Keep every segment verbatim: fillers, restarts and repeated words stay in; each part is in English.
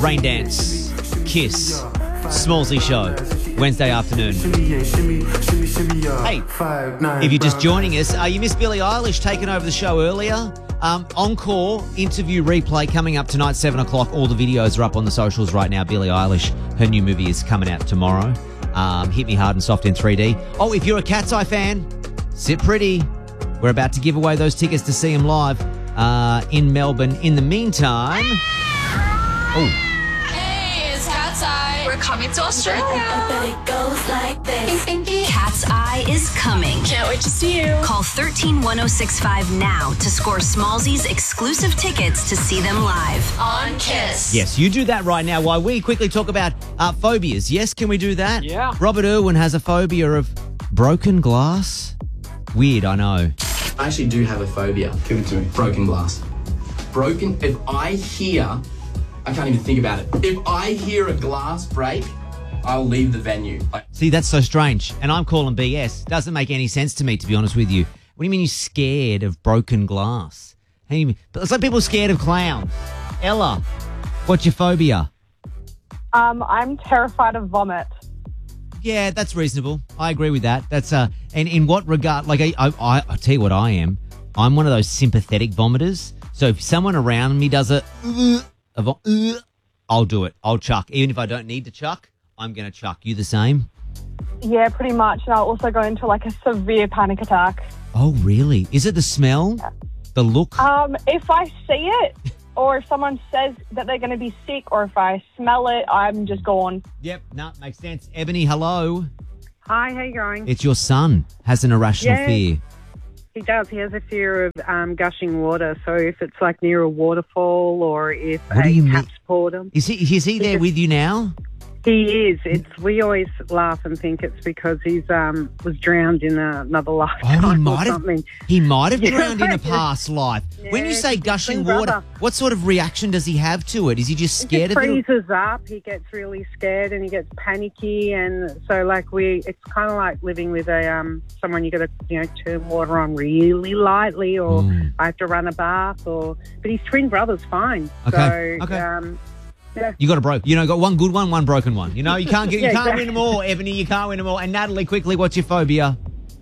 Rain Dance, Kiss, Smallsy Show, Wednesday afternoon. Hey, if you're just joining us, uh, you missed Billie Eilish taking over the show earlier. Um, encore interview replay coming up tonight, seven o'clock. All the videos are up on the socials right now. Billie Eilish, her new movie is coming out tomorrow. Um, Hit Me Hard and Soft in three D. Oh, if you're a Cat's Eye fan, sit pretty. We're about to give away those tickets to see him live uh, in Melbourne. In the meantime... Oh. Hey, it's Cat's Eye. We're coming to Australia. Cat's Eye is coming. Can't wait to see you. Call one three one oh six five now to score Smallsy's exclusive tickets to see them live. On Kiss. Yes, you do that right now while we quickly talk about uh, phobias. Yes, can we do that? Yeah. Robert Irwin has a phobia of broken glass. Weird, I know. I actually do have a phobia. Give it to me. Broken glass. Broken, if I hear, I can't even think about it. If I hear a glass break, I'll leave the venue. Like, See, that's so strange. And I'm calling B S. Doesn't make any sense to me, to be honest with you. What do you mean you're scared of broken glass? How do you mean? It's like people are scared of clowns. Ella, what's your phobia? Um, I'm terrified of vomit. Yeah, that's reasonable. I agree with that. That's uh, and in what regard? Like, I, I, I tell you what, I am. I'm one of those sympathetic vomiters. So if someone around me does a, uh, a vom- uh, I'll do it. I'll chuck, even if I don't need to chuck. I'm gonna chuck. You the same? Yeah, pretty much. And I'll also go into like a severe panic attack. Oh, really? Is it the smell? The look? Um, if I see it, or if someone says that they're going to be sick, or if I smell it, I'm just gone. Yep, no, makes sense. Ebony, hello. Hi, how you going? It's your son has an irrational Yeah. fear. He does. He has a fear of um, gushing water. So if it's like near a waterfall or if What do a you mean? tap's poured him. Is he is he there with you now? He is. It's we always laugh and think it's because he's um was drowned in another lifetime Oh, he or might have. something. He might have Yeah. drowned in a past life. When you Yeah, say his gushing twin water, brother. what sort of reaction does he have to it? Is he just He scared just of it? freezes up. He gets really scared and he gets panicky, and so like we, it's kind of like living with a um someone you got to you know turn water on really lightly, or Mm. I have to run a bath, or but his twin brother's fine. Okay, So, okay. Um, yeah. You got a broke. You know, got one good one, one broken one. You know, you can't get, you Yeah, can't exactly. win them all, Ebony. You can't win them all. And Natalie, quickly, what's your phobia?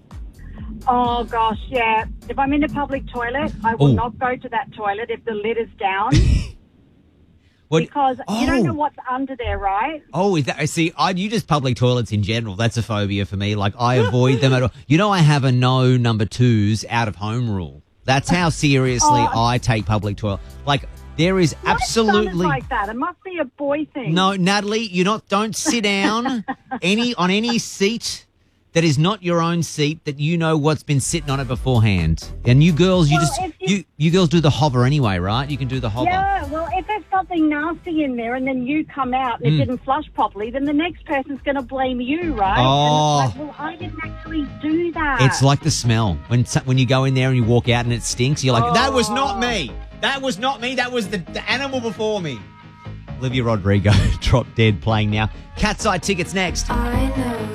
Oh, gosh, yeah. If I'm in a public toilet, I will Ooh. not go to that toilet if the lid is down What? because you Oh. don't know what's under there, right? Oh, is that, see, I you just public toilets in general. That's a phobia for me. Like, I avoid them at all. You know, I have a no number twos out of home rule. That's how seriously Oh. I take public toilet. Like, there is My son is absolutely like that. It must be a boy thing. no, Natalie. You not don't sit down any on any seat that is not your own seat that you know what's been sitting on it beforehand. And you girls, you Well, just if you- you you girls do the hover anyway, right? You can do the hover. Yeah, well, if there's something nasty in there and then you come out and Mm. it didn't flush properly, then the next person's going to blame you, right? Oh. And it's like, well, I didn't actually do that. It's like the smell when so- when you go in there and you walk out and it stinks. You're like, that was not me. That was not me. That was the, the animal before me. Olivia Rodrigo, Drop Dead, playing now. Cat's Eye tickets next. I know.